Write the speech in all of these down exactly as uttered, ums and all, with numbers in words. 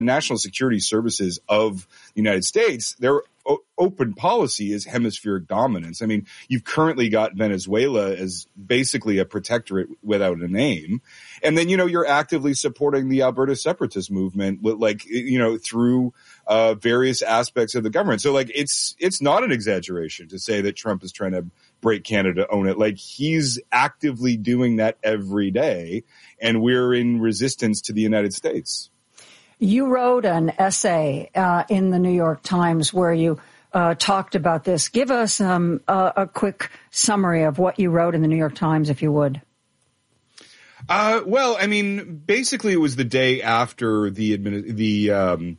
national security services of the United States, their o- open policy is hemispheric dominance. I mean, you've currently got Venezuela as basically a protectorate without a name. And then, you know, you're actively supporting the Alberta separatist movement, like, you know, through uh, various aspects of the government. So, like, it's it's not an exaggeration to say that Trump is trying to break Canada, own it. Like, he's actively doing that every day, and we're in resistance to the United States. You wrote an essay uh, in the New York Times where you uh, talked about this. Give us um, a, a quick summary of what you wrote in the New York Times, if you would. Uh, well, I mean, basically, it was the day after the admin- the um,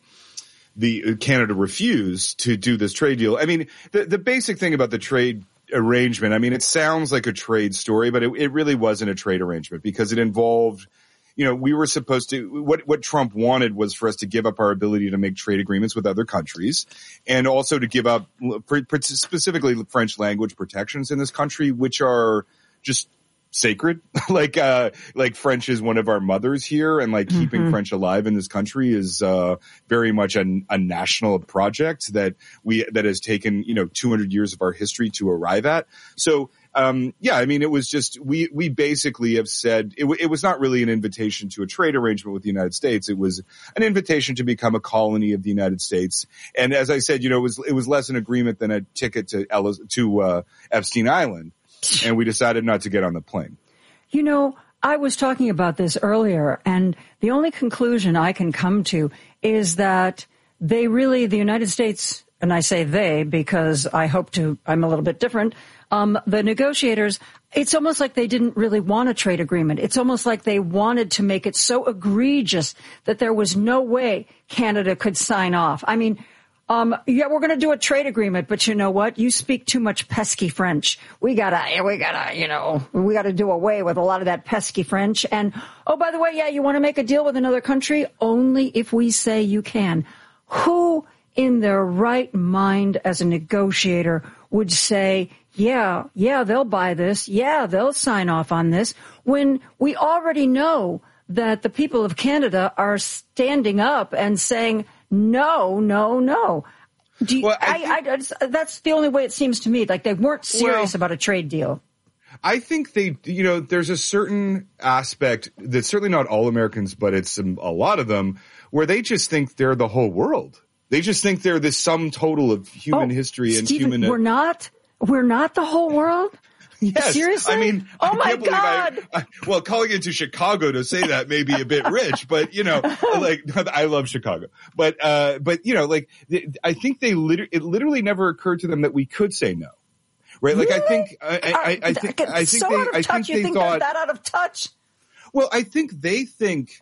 the Canada refused to do this trade deal. I mean, the the basic thing about the trade arrangement, I mean, it sounds like a trade story, but it, it really wasn't a trade arrangement because it involved. You know, we were supposed to, what, what Trump wanted was for us to give up our ability to make trade agreements with other countries and also to give up specifically French language protections in this country, which are just sacred. like, uh, like French is one of our mothers here, and like mm-hmm. keeping French alive in this country is, uh, very much a, a national project that we, that has taken, you know, two hundred years of our history to arrive at. So, Um, yeah, I mean, it was just, we, we basically have said, it, it was not really an invitation to a trade arrangement with the United States. It was an invitation to become a colony of the United States. And as I said, you know, it was, it was less an agreement than a ticket to Ellis, to, uh, Epstein Island. And we decided not to get on the plane. You know, I was talking about this earlier, and the only conclusion I can come to is that they really, the United States, and I say they because I hope to, I'm a little bit different. Um, the negotiators, it's almost like they didn't really want a trade agreement. It's almost like they wanted to make it so egregious that there was no way Canada could sign off. I mean, um, yeah, we're going to do a trade agreement, but you know what? You speak too much pesky French. We gotta, we gotta, you know, we gotta do away with a lot of that pesky French. And, oh, by the way, yeah, you want to make a deal with another country? Only if we say you can. Who in their right mind as a negotiator would say, yeah, yeah, they'll buy this. Yeah, they'll sign off on this, when we already know that the people of Canada are standing up and saying, no, no, no. Do you, well, I I, think, I, that's the only way it seems to me. Like they weren't serious well, about a trade deal. I think they, you know, there's a certain aspect that's certainly not all Americans, but it's a lot of them, where they just think they're the whole world. They just think they're the sum total of human oh, history and Stephen, human. We're not. We're not the whole world? Yes. Seriously? I mean, oh I my can't believe God. I, I, well, calling into Chicago to say that may be a bit rich, but you know, like, I love Chicago, but, uh, but you know, like, I think they literally, it literally never occurred to them that we could say no. Right? Like, really? I think, I, I, I think, I think so they, out of I touch. think you they think thought, they're that out of touch? Well, I think they think,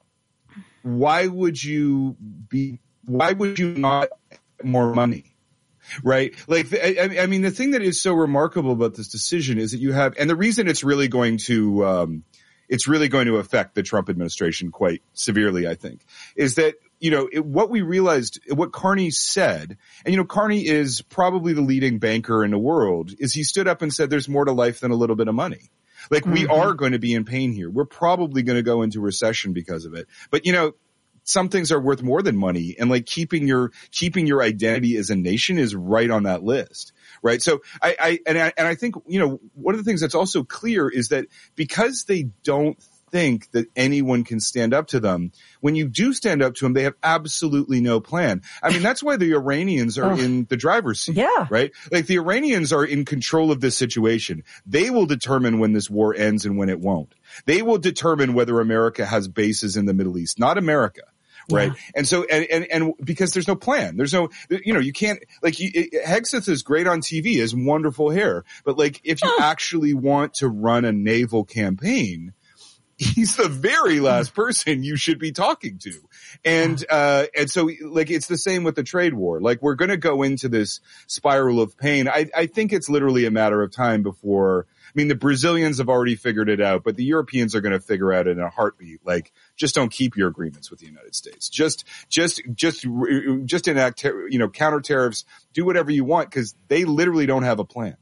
why would you be, why would you not have more money? Right? Like, I, I mean, the thing that is so remarkable about this decision is that you have, and the reason it's really going to, um, it's really going to affect the Trump administration quite severely, I think, is that, you know, it, what we realized, what Carney said, and, you know, Carney is probably the leading banker in the world, is he stood up and said there's more to life than a little bit of money. Like, mm-hmm. we are going to be in pain here. We're probably going to go into recession because of it. But, you know, some things are worth more than money, and like keeping your keeping your identity as a nation is right on that list, right? So I, I and I and I think, you know, one of the things that's also clear is that because they don't think that anyone can stand up to them, when you do stand up to them, they have absolutely no plan. I mean, that's why the Iranians are oh. in the driver's seat, yeah, right? Like, the Iranians are in control of this situation. They will determine when this war ends and when it won't. They will determine whether America has bases in the Middle East, not America. Right. Yeah. And so, and, and, and because there's no plan, there's no, you know, you can't, like, you, it, Hegseth is great on T V, has wonderful hair, but like, if you actually want to run a naval campaign, he's the very last person you should be talking to. And, uh, and so, like, it's the same with the trade war. Like, we're going to go into this spiral of pain. I, I think it's literally a matter of time before, I mean, the Brazilians have already figured it out, but the Europeans are going to figure out it in a heartbeat. Like, just don't keep your agreements with the United States. Just, just, just, just enact, you know, counter tariffs, do whatever you want, because they literally don't have a plan.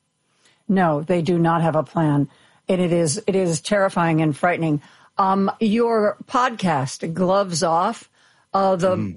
No, they do not have a plan. And it is, it is terrifying and frightening. Um, your podcast, Gloves Off, Uh, the